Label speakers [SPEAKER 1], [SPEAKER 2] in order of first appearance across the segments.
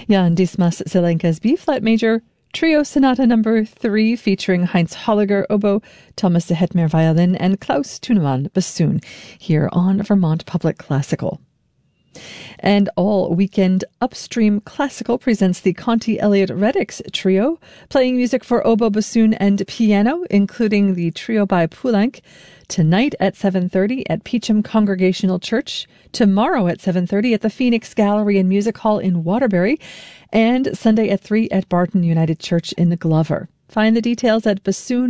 [SPEAKER 1] Jan Dismas Zelenka's B-flat major Trio Sonata No. 3 featuring Heinz Holliger oboe, Thomas de Hetmer violin, and Klaus Tunemann bassoon here on Vermont Public Classical. And all weekend Upstream Classical presents the Conti Elliott Reddix Trio, playing music for oboe, bassoon, and piano, including the Trio by Poulenc, tonight at 7:30 at Peacham Congregational Church, tomorrow at 7:30 at the Phoenix Gallery and Music Hall in Waterbury, and Sunday at 3 at Barton United Church in Glover. Find the details at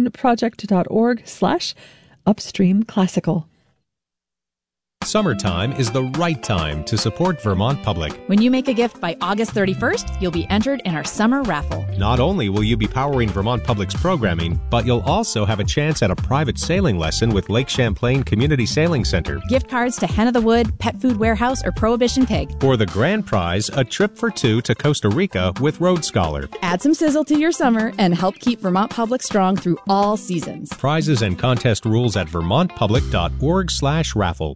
[SPEAKER 1] bassoonproject.org/Upstream Classical.
[SPEAKER 2] Summertime is the right time to support Vermont Public.
[SPEAKER 3] When you make a gift by August 31st, you'll be entered in our summer raffle.
[SPEAKER 2] Not only will you be powering Vermont Public's programming, but you'll also have a chance at a private sailing lesson with Lake Champlain Community Sailing Center.
[SPEAKER 3] Gift cards to Hen of the Wood, Pet Food Warehouse, or Prohibition Pig.
[SPEAKER 2] For the grand prize, a trip for two to Costa Rica with Road Scholar.
[SPEAKER 3] Add some sizzle to your summer and help keep Vermont Public strong through all seasons.
[SPEAKER 2] Prizes and contest rules at vermontpublic.org/raffle.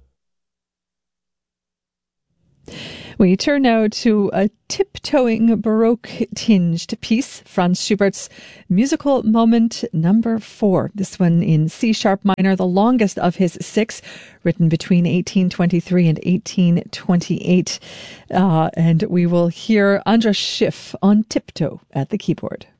[SPEAKER 1] We turn now to a tiptoeing Baroque-tinged piece, Franz Schubert's Musical Moment No. 4. This one in C-sharp minor, the longest of his 6, written between 1823 and 1828. And we will hear Andras Schiff on tiptoe at the keyboard.